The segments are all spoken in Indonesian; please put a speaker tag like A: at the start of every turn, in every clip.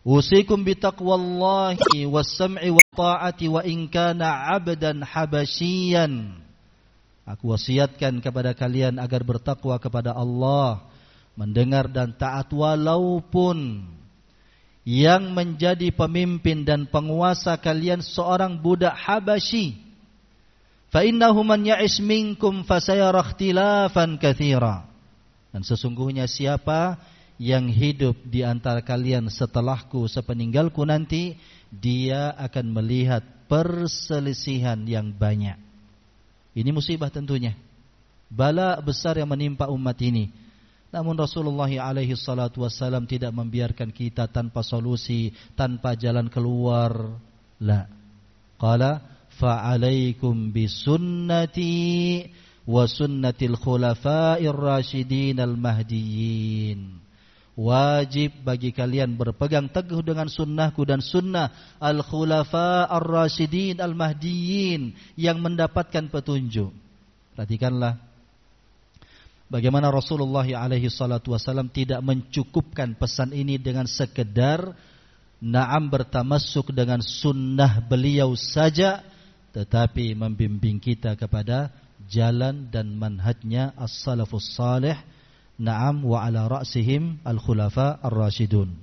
A: Usikum bitaqwallahi was-sam'i wa ta'ati wa in kana 'abdan habasyian. Aku wasiatkan kepada kalian agar bertakwa kepada Allah, mendengar dan taat walaupun yang menjadi pemimpin dan penguasa kalian seorang budak Habasyi. Fa innahu man ya'ish minkum fasayara ikhtilafan katsira. Dan sesungguhnya siapa yang hidup di antara kalian setelahku, sepeninggalku nanti, dia akan melihat perselisihan yang banyak. Ini musibah tentunya, bala besar yang menimpa umat ini. Namun Rasulullah alaihi salatu wassalam tidak membiarkan kita tanpa solusi, tanpa jalan keluar. La. Qala fa'alaikum bisunnati wa sunnatil khulafa'ir rasyidin al-mahdiyyin. Wajib bagi kalian berpegang teguh dengan sunnahku dan sunnah al-khulafa ar-rasyidin al-mahdiyyin yang mendapatkan petunjuk. Perhatikanlah bagaimana Rasulullah alaihi salatu wasallam tidak mencukupkan pesan ini dengan sekedar bertamassuk dengan sunnah beliau saja, tetapi membimbing kita kepada jalan dan manhajnya as-salafus salih. Wa ala ra'sihim al-khulafa ar-rasyidun.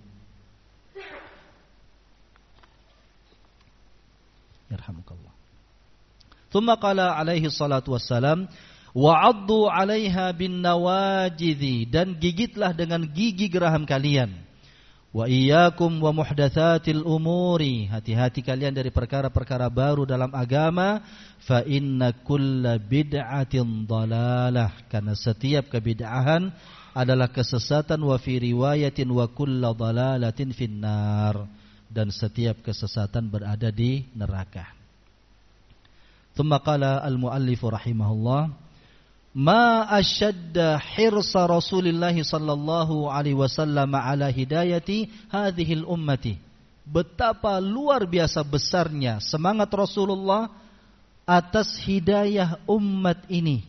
A: Yarhamukallah. Thumma qala alaihi salatu wassalam, wa'addu 'alaiha bin nawajidhi, dan gigitlah dengan gigi geraham kalian. Wa iyyakum wa muhdatsatil umuri, hati-hati kalian dari perkara-perkara baru dalam agama. Fa inna kulla bid'atin dalalah, karena setiap kebid'ahan adalah kesesatan. Wa fi riwayatin wa kulla dalalatin finnar, dan setiap kesesatan berada di neraka. Thumma qala al-muallif rahimahullah, ma asyadda hirsa Rasulillah sallallahu alaihi wasallam ala hidayati hadhil ummati. Betapa luar biasa besarnya semangat Rasulullah atas hidayah umat ini.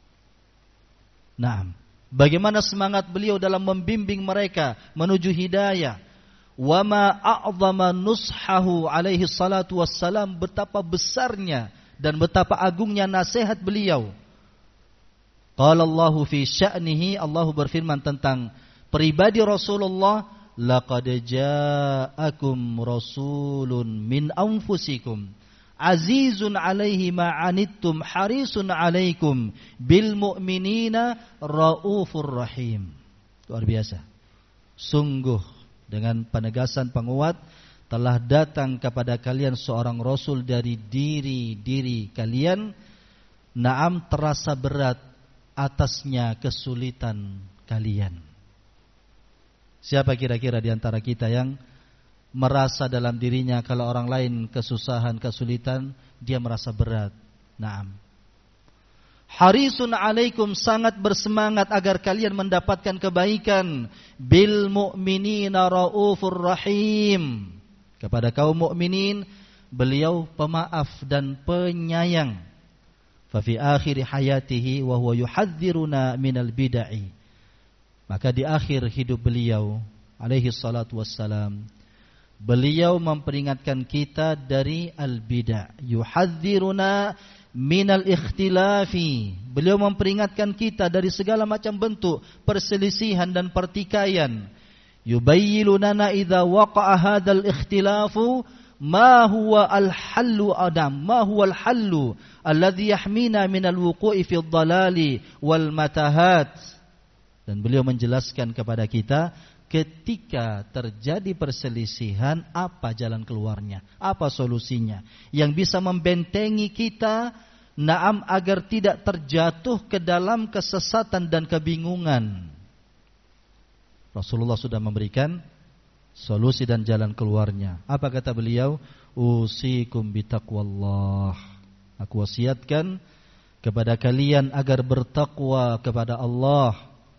A: Bagaimana semangat beliau dalam membimbing mereka menuju hidayah. Wa ma a'zama nushahu alaihi salatu wassalam, betapa besarnya dan betapa agungnya nasihat beliau. Qala Allahu fi sya'nihi, Allah berfirman tentang pribadi Rasulullah, laqad ja'akum rasulun min anfusikum azizun 'alaihi ma 'anittum harisun 'alaikum bil mu'minina raufur rahim. Luar biasa. Sungguh dengan penegasan penguat telah datang kepada kalian seorang rasul dari diri kalian, terasa berat atasnya kesulitan kalian. Siapa kira-kira di antara kita yang merasa dalam dirinya kalau orang lain kesusahan, kesulitan, dia merasa berat? Harisun alaikum, sangat bersemangat agar kalian mendapatkan kebaikan. Bil mu'minina raufur rahim, kepada kaum mukminin beliau pemaaf dan penyayang. Fa fi akhir hayatihi wa huwa yuhadziruna minal bid'ah. Maka di akhir hidup beliau alaihi salatu wassalam, beliau memperingatkan kita dari al-bid'ah. Yuhadziruna minal ikhtilafi, beliau memperingatkan kita dari segala macam bentuk perselisihan dan pertikaian. Yubayyilunana idza waqa'a hadzal ikhtilafu ma huwa al-hallu alladhi yahmina minal wuqu'i fid dhalali wal matahat. Dan beliau menjelaskan kepada kita ketika terjadi perselisihan, apa jalan keluarnya, apa solusinya yang bisa membentengi kita agar tidak terjatuh ke dalam kesesatan dan kebingungan. Rasulullah sudah memberikan solusi dan jalan keluarnya. Apa kata beliau? Usikum bitaqwallah. Aku wasiatkan kepada kalian agar bertakwa kepada Allah.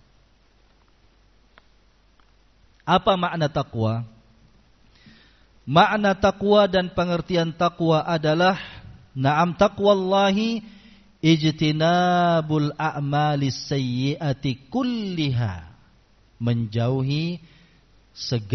A: Apa makna takwa? Makna takwa dan pengertian takwa adalah taqwallahi ijtinabul a'malis sayyiati kulliha, menjauhi segala